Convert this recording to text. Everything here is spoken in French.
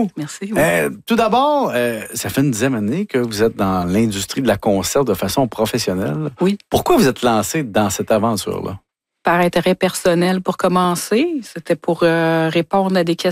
beaucoup. Merci. Tout d'abord, ça fait une dizaine d'années que vous êtes dans l'industrie de la conserve de façon professionnelle. Oui. Pourquoi vous êtes lancé dans cette aventure-là? Par intérêt personnel pour commencer, c'était pour répondre à des questions